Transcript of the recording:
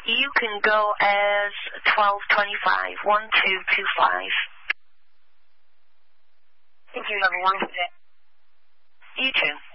You can go as 1225, 1225. Thank you, everyone. You too.